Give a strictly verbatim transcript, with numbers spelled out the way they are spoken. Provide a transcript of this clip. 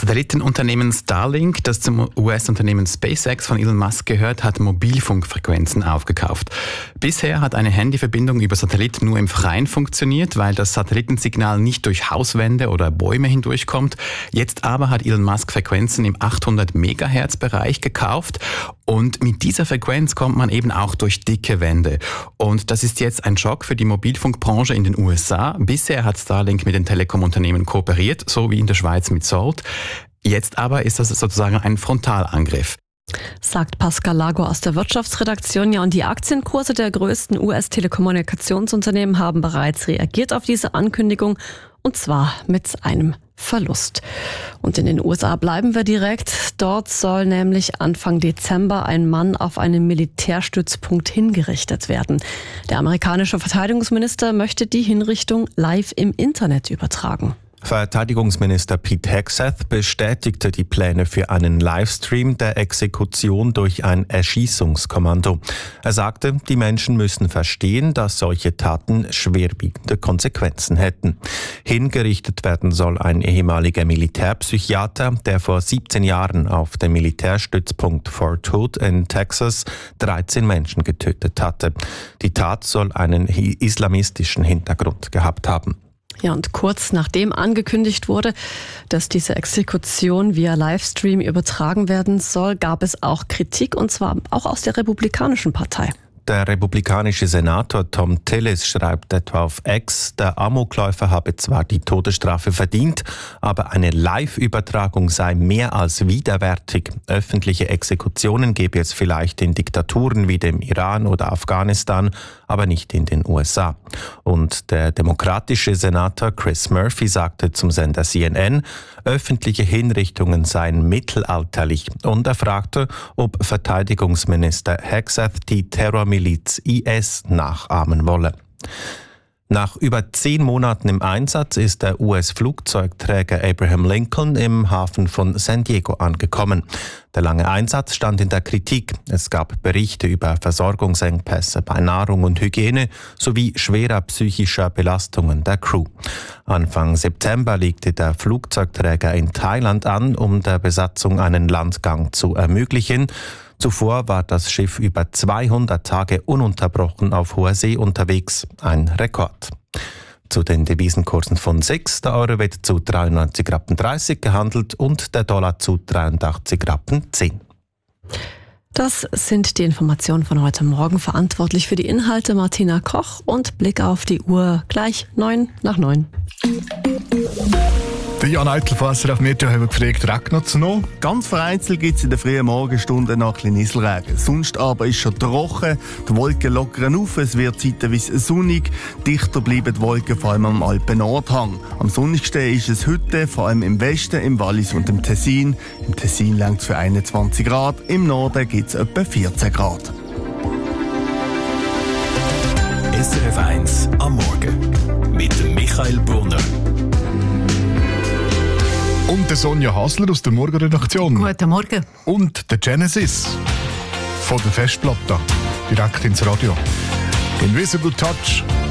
Satellitenunternehmen Starlink, das zum U S-Unternehmen SpaceX von Elon Musk gehört, hat Mobilfunkfrequenzen aufgekauft. Bisher hat eine Handyverbindung über Satellit nur im Freien funktioniert, weil das Satellitensignal nicht durch Hauswände oder Bäume hindurchkommt. Jetzt aber hat Elon Musk Frequenzen im achthundert Megahertz Bereich gekauft und mit dieser Frequenz kommt man eben auch durch dicke Wände. Und das ist jetzt ein Schock für die Mobilfunkbranche in den U S A. Bisher hat Starlink mit den Telekom-Unternehmen kooperiert, so wie in der Schweiz mit Salt. Jetzt aber ist das sozusagen ein Frontalangriff. Sagt Pascal Lago aus der Wirtschaftsredaktion. Ja, und die Aktienkurse der größten U S-Telekommunikationsunternehmen haben bereits reagiert auf diese Ankündigung, und zwar mit einem Verlust. Und in den U S A bleiben wir direkt. Dort soll nämlich Anfang Dezember ein Mann auf einem Militärstützpunkt hingerichtet werden. Der amerikanische Verteidigungsminister möchte die Hinrichtung live im Internet übertragen. Verteidigungsminister Pete Hegseth bestätigte die Pläne für einen Livestream der Exekution durch ein Erschießungskommando. Er sagte, die Menschen müssen verstehen, dass solche Taten schwerwiegende Konsequenzen hätten. Hingerichtet werden soll ein ehemaliger Militärpsychiater, der vor siebzehn Jahren auf dem Militärstützpunkt Fort Hood in Texas dreizehn Menschen getötet hatte. Die Tat soll einen islamistischen Hintergrund gehabt haben. Ja, und kurz nachdem angekündigt wurde, dass diese Exekution via Livestream übertragen werden soll, gab es auch Kritik, und zwar auch aus der Republikanischen Partei. Der republikanische Senator Thom Tillis schreibt etwa auf X, der Amokläufer habe zwar die Todesstrafe verdient, aber eine Live-Übertragung sei mehr als widerwärtig. Öffentliche Exekutionen gäbe es vielleicht in Diktaturen wie dem Iran oder Afghanistan, aber nicht in den U S A. Und der demokratische Senator Chris Murphy sagte zum Sender C N N, öffentliche Hinrichtungen seien mittelalterlich, und er fragte, ob Verteidigungsminister Hegseth die Terrormiliz I S nachahmen wolle. Nach über zehn Monaten im Einsatz ist der U S-Flugzeugträger Abraham Lincoln im Hafen von San Diego angekommen. Der lange Einsatz stand in der Kritik. Es gab Berichte über Versorgungsengpässe bei Nahrung und Hygiene sowie schwerer psychischer Belastungen der Crew. Anfang September legte der Flugzeugträger in Thailand an, um der Besatzung einen Landgang zu ermöglichen. Zuvor war das Schiff über zweihundert Tage ununterbrochen auf hoher See unterwegs, ein Rekord. Zu den Devisenkursen von sechs, der Euro wird zu dreiundneunzig Rappen dreißig gehandelt und der Dollar zu dreiundachtzig Rappen zehn. Das sind die Informationen von heute Morgen. Verantwortlich für die Inhalte Martina Koch und Blick auf die Uhr gleich neun nach neun. Der Jan Eitelfasser auf Meteo haben wir gefragt, regnet es noch? Ganz vereinzelt gibt es in den frühen Morgenstunden noch ein bisschen Nieselregen. Sonst aber ist schon trocken, die Wolken lockern auf, es wird zeitweise sonnig, dichter bleiben die Wolken vor allem am Alpen-Nordhang. Am sonnigsten ist es heute, vor allem im Westen, im Wallis und im Tessin. Im Tessin langt es für einundzwanzig Grad, im Norden gibt es etwa vierzehn Grad. S R F eins am Morgen mit Michael Brunner. Und der Sonja Hasler aus der Morgenredaktion. Guten Morgen. Und der Genesis von der Festplatte direkt ins Radio. Invisible Touch.